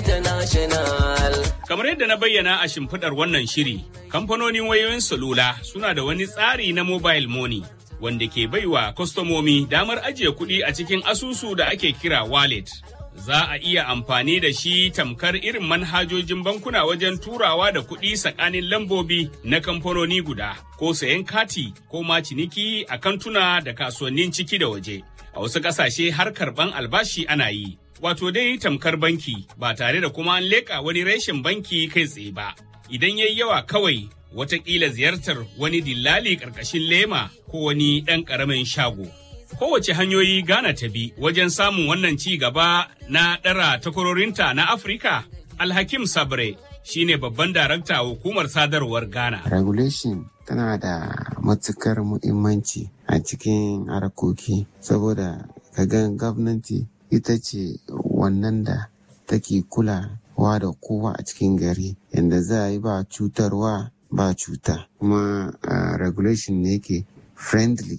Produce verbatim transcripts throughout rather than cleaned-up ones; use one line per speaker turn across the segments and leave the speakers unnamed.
international.
Kamar yadda na bayyana a shimfiɗar wannan shiri, kamfanonin wayoyin salula suna da wani tsari na mobile money wanda ke baiwa kwastomomi damar ajiye kuɗi a cikin asusu da ake kira wallet. Za a iya amfani da shi tamkar irin manhajojin bankuna wajen turawa da kuɗi tsakanin lambobi na kamfanoni guda, ko sayan kati ko ma ciniki a kantuna da kasuwannin ciki da waje. A wasu ƙasashe har karɓan albashi ana yi. Wato dai tamkar banki ba tare da kuma an leƙa wani reshen banki kai tsaye ba. Idan yayi yawa kawai watakila ziyartar wani dillali ƙarƙashin lema ko wani ɗan ƙaramin shago. Kowace hanyoyi Ghana ta bi wajen samun wannan ci gaba na ɗara takwarorinta na Afirka, Alhakim Sabre shine babban darakta hukumar sadarwar Ghana.
Regulation tana da matukar muhimmanci a cikin harkoki saboda kagan gwamnati ita ce wannan da take kulawa da kowa a cikin gari yadda za a yi ba cutarwa ba cuta. Kuma uh, regulation ne yake friendly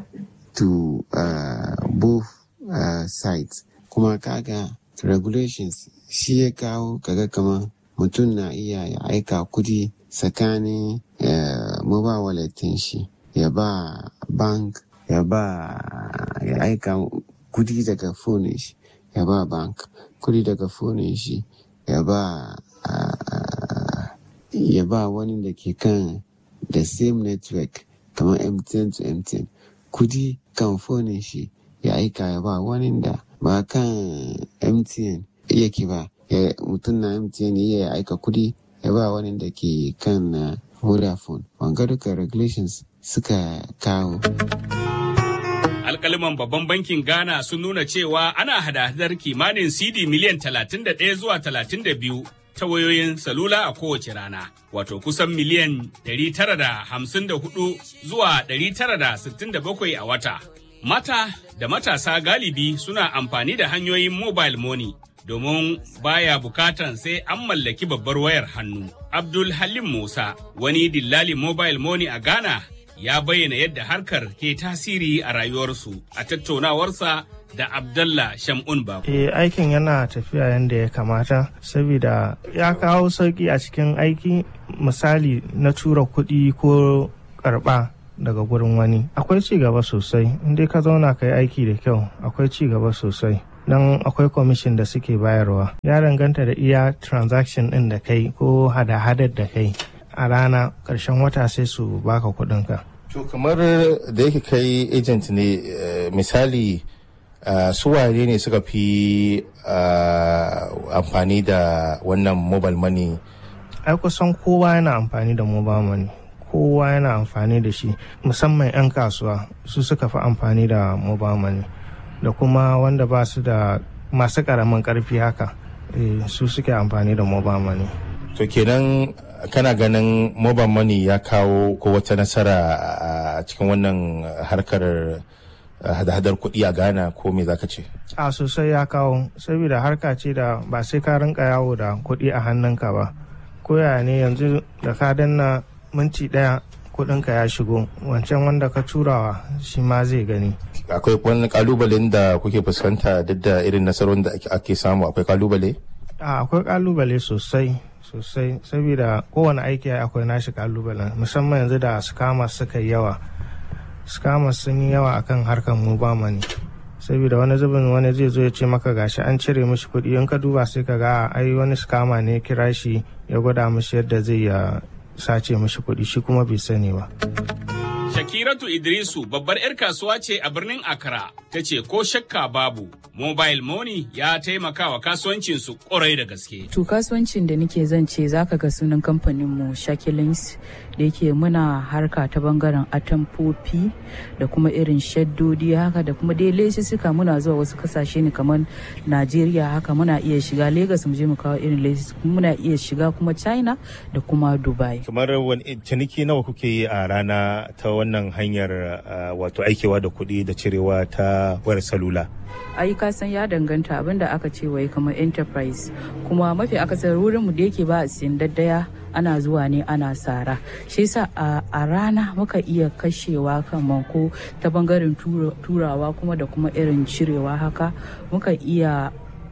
to uh, both uh, sides. Kuma kaga regulations shi ya kawo kaga kamar mutum na iya ya aika kudi tsakanin uh, mobile wallet shi ya ba bank ya ba ya aika kudi daga phone shi ya ba bank kudi daga phone shi ya ba uh, ya ba wani da ke kan the same network kamar M T N to M T N kudi kan phone shi ya aika ya ba wani da ba kan M T N yake ba ya mutum na M T N ya aika kudi ya ba wani da ke kan uh, Vodafone. Wanga duka regulations suka kawo.
Alƙaliman babban bankin Ghana sun nuna cewa ana hada-hadar kimanin C D miliyan talatin da ɗaya zuwa talatin da biyu ta wayoyin salula a kowace rana, wato kusan miliyan ɗari tara da hamsin da hudu zuwa ɗari tara da sittin da bakwai a wata. Mata da matasa galibi suna amfani da hanyoyin mobile money domin baya bukatan sai an mallaki babbar wayar hannu. Abdul Halim Musa, wani dillalin mobile money a Ghana, ya bayyana yadda harkar ke tasiri a rayuwarsu a tattaunawarsa da Abdallah Shamun Bako.
Eh, aikin yana tafiya yadda ya kamata saboda ya kawo sauki a cikin aiki, misali na tura kuɗi ko karɓa daga gurin wani. Akwai ci gaba sosai, inda ka zauna ka yi aiki da kyau akwai ci gaba sosai. Don akwai commission da suke bayarwa. Ya danganta da iya transaction ɗin da kai ko hada-hadar da kai. A rana ƙarshen wata sai su baka kuɗinka.
To kamar da yake kai agent ne misali su waye ne suka fi amfani da wannan mobile money?
Ai kusan kowa yana amfani da mobile money. Kowa yana amfani da shi, musamman 'yan kasuwa su suka fi amfani da mobile money. Da kuma wanda ba su da masu ƙaramin ƙarfi haka su suke amfani da mobile money.
To kenan kana ganin mobile money ya kawo ko wata nasara a cikin wannan harkar hada-hadar kuɗi a Ghana ko me zaka ce?
A sosai ya kawo, saboda harka ce da ba sai ka rinka yawo da kuɗi a hannunka ba. Koya ne yanzu da ka danna minti ɗaya kuɗinka ya shigo, wancan wanda ka turawa shi ma zai gani.
Akwai wani kalubalen da kuke fuskanta duk da irin nasarorin da ake samu, akwai kalubale?
A akwai kalubale sosai. sosai saboda kowane aiki akwai nashi kalubalen, musamman yanzu da scammers suka yi yawa. Scammers sun yi yawa akan harkar mobile money, saboda wani zubin wani zai zo ya ce maka gashi an cire mishi kuɗi, in ka duba sai ka ga ai wani scammer ne kira shi ya gwada mishi yadda zai ya sace mishi kuɗi, shi kuma bai sani ba.
Shakiratu Idrisu babbar 'yar kasuwa ce a birnin Accra, ta ce ko shakka babu mobile money ya taimaka wa kasuwancinsu ƙwarai da gaske.
To kasuwancin da nake zan ce zaka ga sunan kamfaninmu Shakilins da yake muna harka ta bangaren atamfofi da kuma irin shaddodi haka da kuma dai lesussuka. Muna zuwa wasu kasashe ne kamar Najeriya haka, muna iya shiga Lagos mu je mu kawo irin lesus, muna iya shiga kuma China da kuma Dubai.
Kamar wani ciniki nawa kuke yi a rana ta wannan hanyar wato aikewa da kuɗi da cirewa ta wayar salula?
Ai ka san ya danganta abinda aka ce wai kamar enterprise, kuma mafi akasar wurin mu da yake ba a siyan daddaya ana zuwa ne ana sara, shi yasa a rana muka iya kashewa kamar ko ta bangaren turawa kuma da kuma irin cirewa haka muka iya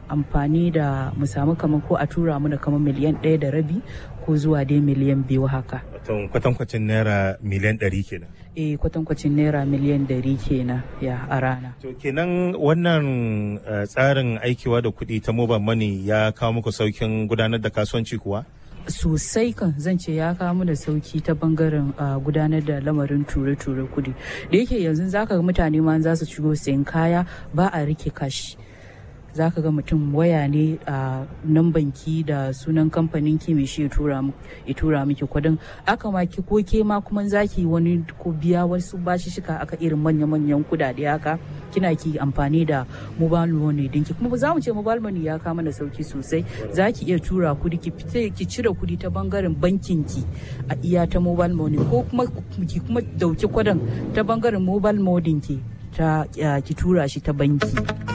amfani da mu samu kamar ko a tura mana kamar miliyan ɗaya da rabi ko zuwa dai miliyan biyu haka.
Kwatankwacin naira miliyan ɗari kenan.
Eh kwatankwacin naira miliyan ɗari kenan ya a rana.
To kenan wannan tsarin aikiwa da kuɗi ta mobile money ya kawo muku saukin gudanar da kasuwanci kuwa?
Sosai kan zan ce ya kawo da sauki ta bangaren gudanar da lamarin ture-ture kudi da yake yanzu zaka ga mutane ma za su shigo sayan kaya ba a rike kashi zaka ga mutum waya ne a nan banki da sunan kamfanin ki mai shi ya tura miki kudin aka ma ki ko ke ma kuma zaki wani ko biya wasu bashi shika aka irin manya-manyan kudade haka kina ki amfani da mobile money dinki kuma za mu ce mobile money ya kama da sauki sosai zaki iya tura kudi ki fita ki cire kudi ta bangaren bankin ki a iya ta mobile money ko kuma ki kuma dauki kudin ta bangaren mobile money ki ta ki tura shi ta banki.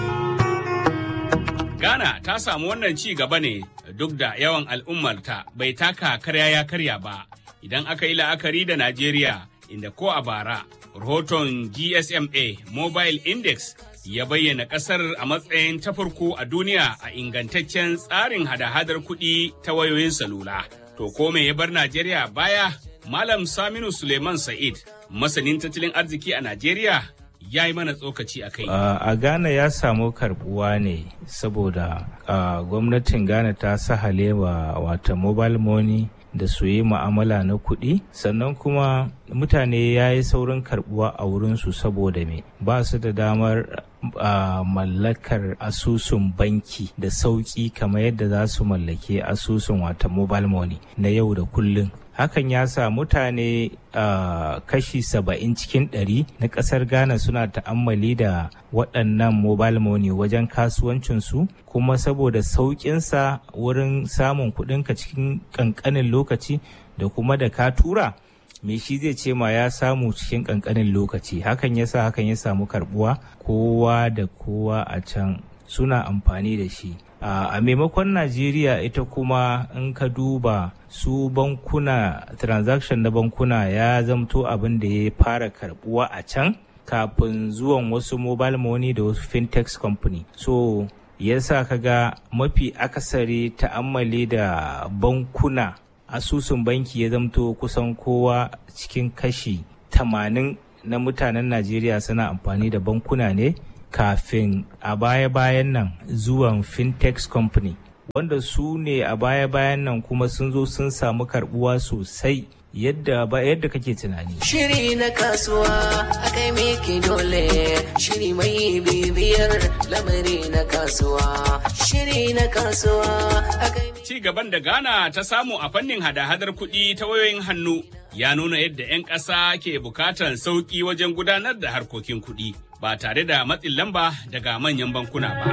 Ghana ta samu wannan ci gaba ne duk da yawan al'ummarta bai taka karya ya karya ba idan aka yi la'akari da Najeriya inda ko a bara rahoton G S M A Mobile Index ya bayyana kasar a matsayin ta farko a duniya a ingantaccen tsarin hada-hadar kuɗi ta wayoyin salula. To ko me ya bar Najeriya baya? Malam Saminu Suleiman Sa'id, masanin tattalin arziki a Najeriya, ya yi mana tsokaci a kai.
Uh, a Ghana ya samu karbuwa ne saboda uh, gwamnatin Ghana ta sahale wa wata mobile money da su yi ma'amala na kuɗi sannan kuma mutane ya yi saurin karbuwa a wurinsu saboda me ba su da damar uh, mallakar asusun banki da sauƙi kamar yadda za su mallake asusun wata mobile money na yau da kullum. Hakan ya sa mutane uh, kashi saba'in cikin ɗari na ƙasar Ghana suna ta'ammali da waɗannan mobile money wajen kasuwancinsu kuma saboda sauƙinsa wurin samun kuɗinka cikin ƙanƙanin lokaci da kuma da ka tura me shi zai ce ma ya samu cikin ƙanƙanin lokaci hakan ya sa hakan ya samu karɓuwa kowa da kowa a can suna amfani da shi. Uh, a maimakon Najeriya ita kuma in ka duba su bankuna transaction na bankuna ya zamto abin da ya fara karbuwa a can kafin zuwan wasu mobile money da wasu fintech company. So yasa kaga mafi akasari ta'ammali da bankuna asusun banki ya zamto kusan kowa cikin kashi tamanin na mutanen Najeriya suna amfani da bankuna ne kafin a baya-bayan nan zuwan fintech company wanda su ne a baya-bayan nan kuma sun zo sun samu karbuwa sosai yadda ba yadda kake tunani.
Shiri na kasuwa akai miki dole shiri mai bibiyar lamari na kasuwa shiri na kasuwa akai
ci gaban da Ghana ta samu a fannin hada-hadar kuɗi ta wayoyin hannu ya nuna yadda 'yan ƙasa ke bukatar sauƙi wajen gudanar da harkokin kuɗi ba tare da matsin lamba daga manyan bankuna ba.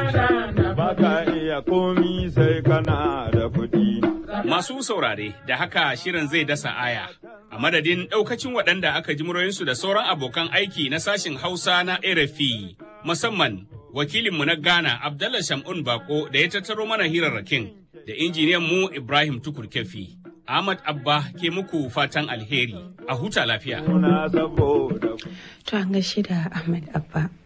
Ba ka iya komi sai kana da kuɗi.
Masu saurare da haka shirin zai dasa aya. A madadin ɗaukacin waɗanda aka ji muryoyinsu da sauran abokan aiki na sashin Hausa na R F I, musamman wakilinmu na Ghana Abdallah Shamun Bako da ya tattaro mana hirarrakin da injiniyan mu Ibrahim Tukur Kefi. Ahmad Abba ke muku fatan alheri a huta lafiya.
Muna saboda
To an gaishe da Ahmad Abba.